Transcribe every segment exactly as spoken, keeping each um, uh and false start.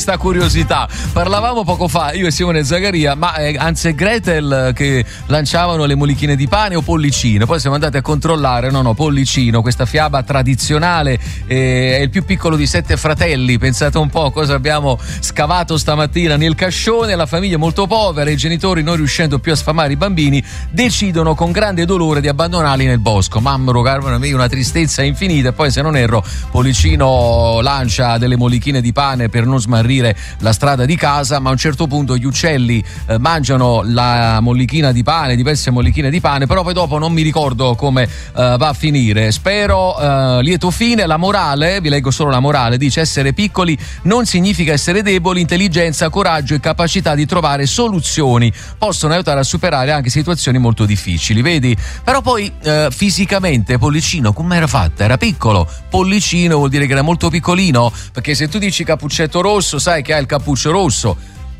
sta curiosità. Parlavamo poco fa, io e Simone Zagaria, ma eh, Hans e Gretel che lanciavano le molichine di pane o pollicino. Poi siamo andati a controllare, no no, pollicino, questa fiaba tradizionale, eh, è il più piccolo di sette fratelli. Pensate un po' cosa abbiamo scavato stamattina nel cascione. La famiglia è molto povera, i genitori, non riuscendo più a sfamare i bambini, decidono con grande dolore di abbandonarli nel bosco. Mamma, Carmine, a me una tristezza infinita. E poi, se non erro, Pollicino lancia delle molichine di pane per non smarrire la strada di casa, ma a un certo punto gli uccelli eh, mangiano la mollichina di pane, diverse mollichine di pane, però poi dopo non mi ricordo come eh, va a finire. Spero eh, lieto fine. La morale, vi leggo solo la morale, dice: essere piccoli non significa essere deboli, intelligenza, coraggio e capacità di trovare soluzioni possono aiutare a superare anche situazioni molto difficili. Vedi? Però poi eh, fisicamente Pollicino come era fatta? Era piccolo. Pollicino vuol dire che era molto piccolino, perché se tu dici cappuccetto rosso sai che ha il cappuccio rosso.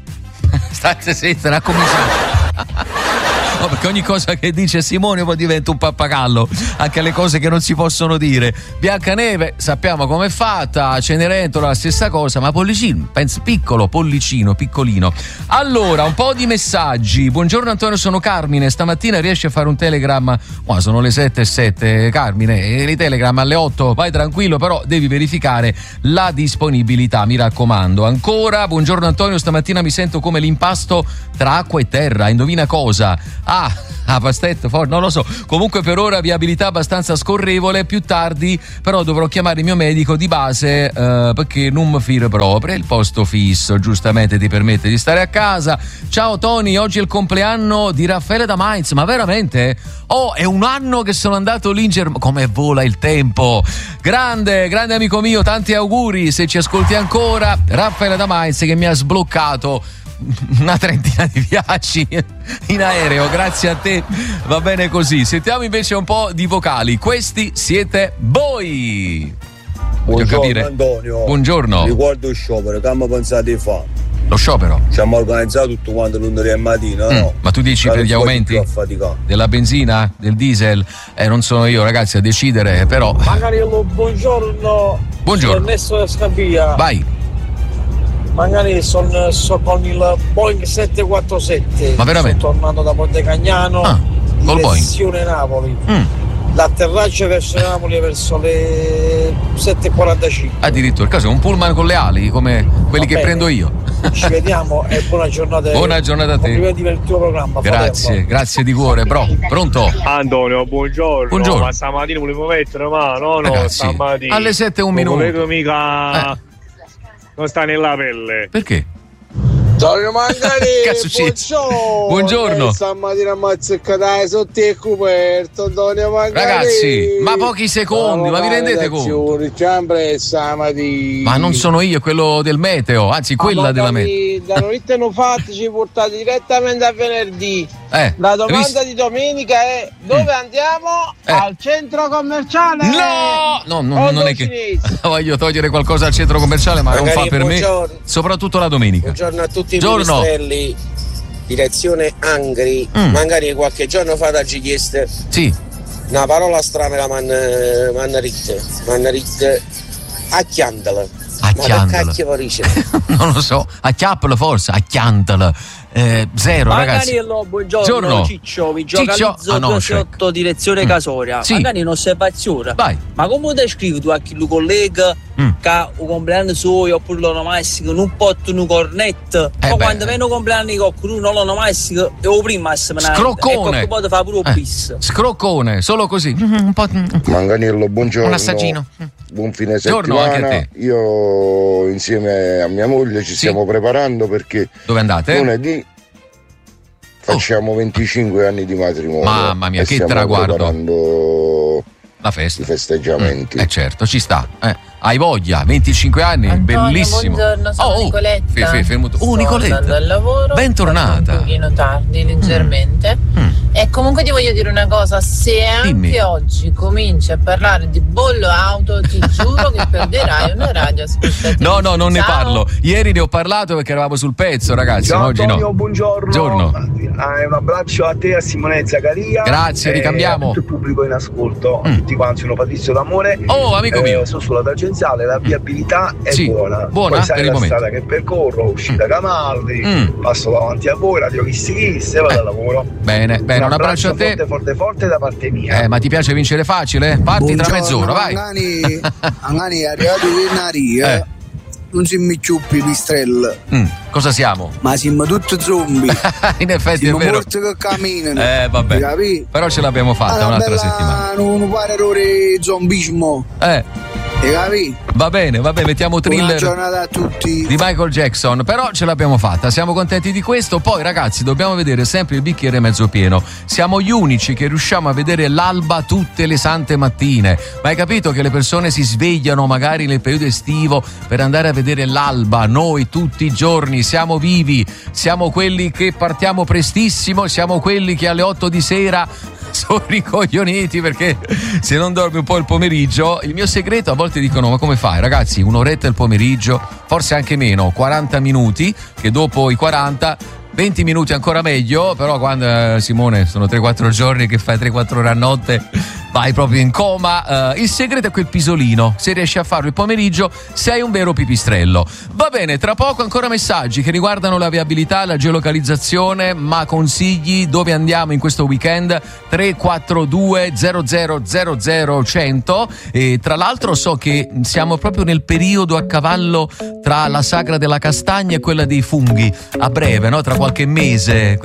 State zitta, una commissione. No, perché ogni cosa che dice Simone poi diventa un pappagallo, anche le cose che non si possono dire. Biancaneve sappiamo com'è fatta, Cenerentola la stessa cosa, ma Pollicino, penso piccolo, Pollicino, piccolino. Allora, un po' di messaggi. Buongiorno Antonio, sono Carmine, stamattina riesci a fare un telegram? Ma sono le sette e sette, Carmine, e i telegram alle otto, vai tranquillo, però devi verificare la disponibilità, mi raccomando. Ancora, buongiorno Antonio, stamattina mi sento come l'impasto tra acqua e terra, indovina cosa? Ah, ah, pastetto, for- non lo so. Comunque per ora viabilità abbastanza scorrevole. Più tardi però dovrò chiamare il mio medico di base eh, perché non mi filo proprio. Il posto fisso giustamente ti permette di stare a casa. Ciao Tony, oggi è il compleanno di Raffaele da Mainz. Ma veramente? Oh, è un anno che sono andato lì in Germania. Come vola il tempo. Grande, grande amico mio, tanti auguri se ci ascolti ancora. Raffaele da Mainz che mi ha sbloccato una trentina di viaggi in aereo, grazie a te, va bene così. Sentiamo invece un po' di vocali. Questi siete voi. Voglio Buongiorno capire. Antonio. Buongiorno. Riguardo il sciopero, che abbiamo pensato di fare? Lo sciopero? Ci abbiamo organizzato tutto quanto lunedì e mattina, mm, no? Ma tu dici per gli aumenti della benzina, del diesel? Eh, non sono io ragazzi a decidere, però. Magari buongiorno. Buongiorno. Sono Ernesto da Scampia. Vai. Magari sono so con il Boeing sette quattro sette. Ma veramente? Sono tornato da Ponte Cagnano, ah, direzione Napoli. Mm. L'atterraggio verso Napoli verso le sette e quarantacinque. Addirittura, il caso è un pullman con le ali come quelli che prendo io. Ci vediamo e buona giornata. Buona giornata a te. Complimenti per il tuo programma. Grazie, fratello. Grazie di cuore, bro. Pronto? Antonio, buongiorno. Buongiorno. Ma stamattina volevo mettere, ma no, no, Ragazzi, stamattina. alle sette e un minuto. Non volevo mica. Eh. Non sta nella pelle. Perché? Antonio Mangani, buongiorno. Buongiorno. Stamattina mazzeccata sotto il coperto, Antonio Mangani. Ragazzi, ma pochi secondi, ma vi rendete conto? Ma non sono io, è quello del meteo, anzi quella ah, della da meteo. Da notte non fatti, ci portate direttamente a venerdì. Eh, la domanda visto? di domenica è: dove mm. andiamo? Eh. Al centro commerciale? No, no, no non è che voglio togliere qualcosa al centro commerciale, ma Magari non fa per buongiorno. me, soprattutto la domenica. Buongiorno a tutti i Giorno. ministrelli, direzione Angri. Mm. Magari qualche giorno fa da ci chieste sì. una parola strana la man, mannarit, mannarit a chiandala. A chiandala. Ma che cacchio non lo so, a chiappala forse, a chiandala. Eh, zero ragazzi. Magari buongiorno Giorno. Ciccio, vi Ciccio. giocalizzo Ah, no, duecentotto cioè. direzione mm. Casoria. Sì. Magari un'osservazione. Vai. Ma come ti scrivi tu a chi lo collega mm. che ha un compleanno suo oppure l'onomastico non porta un cornetto? Eh o beh. quando meno compleanno di qualcuno non l'onomastico e o prima se me ne Scroccone. E poi fa pure un eh. bis. Scroccone, solo così. Un po'. Manganello, buongiorno. Un assaggino. Buon fine Giorno anche a settimana. te. Io insieme a mia moglie ci sì. stiamo preparando perché dove andate? Lunedì facciamo oh. venticinque anni di matrimonio. Mamma mia, e che stiamo traguardo. Preparando la festa. I festeggiamenti. Mm. Eh certo, ci sta. Eh. Hai voglia, venticinque anni, Antonio, bellissimo. Buongiorno, sono oh, Nicoletta. Fe, fe, fe, oh, Sto Nicoletta. andando al lavoro. Bentornata. Un pochino tardi, leggermente. Mm. E comunque ti voglio dire una cosa, se anche Dimmi. oggi cominci a parlare di bollo auto, ti giuro che perderai una radio ascoltatrice. No, no, non ne Ciao. parlo. Ieri ne ho parlato perché eravamo sul pezzo, ragazzi. Ciao ma oggi Antonio, no. buongiorno. Buongiorno. Eh, un abbraccio a te e a Simone Zaccaria. Grazie, e ricambiamo. a tutto il pubblico in ascolto, Mm. a tutti quanti, sono Patrizio d'Amore. Oh, amico mio. Sono sulla tangenziale, la viabilità è Sì, buona. buona Poi sai per il la momento. strada che percorro, uscita Camaldi, Mm. passo davanti a voi, Radio Chisti Chisti e vado Eh. al lavoro. Bene, bene, un abbraccio a te. forte forte forte da parte mia. Eh, ma ti piace vincere facile? Parti tra mezz'ora, vai. Angani, Angani è arrivato venerdì, eh. Eh. Non siamo più pipistrelli, Mm, cosa siamo? ma siamo tutti zombie. In effetti è Siamo vero. morti che camminano. Eh, vabbè. Capi? Però ce l'abbiamo fatta Ah, un'altra bella- settimana. Non pare errore zombismo. Eh, Hai capito? va bene, va bene, mettiamo Buona thriller giornata a tutti. di Michael Jackson, però ce l'abbiamo fatta, siamo contenti di questo. Poi ragazzi, dobbiamo vedere sempre il bicchiere mezzo pieno. Siamo gli unici che riusciamo a vedere l'alba tutte le sante mattine. Ma hai capito che le persone si svegliano magari nel periodo estivo per andare a vedere l'alba? Noi tutti i giorni siamo vivi, siamo quelli che partiamo prestissimo, siamo quelli che alle otto di sera sono ricoglioniti perché se non dormi un po' il pomeriggio. Il mio segreto, a volte dicono: ma come fai ragazzi, un'oretta il pomeriggio, forse anche meno, quaranta minuti, che dopo i quaranta venti minuti ancora meglio. Però quando eh, Simone sono tre quattro giorni che fai tre quattro ore a notte, vai proprio in coma. Eh, il segreto è quel pisolino, se riesci a farlo il pomeriggio sei un vero pipistrello. Va bene, tra poco ancora messaggi che riguardano la viabilità, la geolocalizzazione, ma consigli dove andiamo in questo weekend. Tre quattro due zero zero zero zero cento. E tra l'altro so che siamo proprio nel periodo a cavallo tra la sagra della castagna e quella dei funghi, a breve, no? Tra qualche mese.